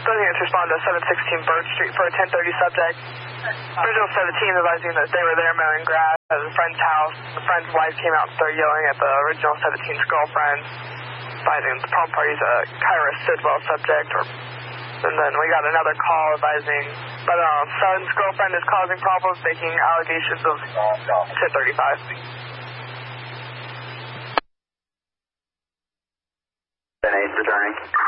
Civilian units responded to 716 Bird Street for a 1030 subject. Original 17 advising that they were there mowing grass at a friend's house. The friend's wife came out and started yelling at the original 17's girlfriend, advising the prom party's a Kyra Sidwell subject. And then we got another call advising that son's girlfriend is causing problems, making allegations of 1035. 10-8 returning.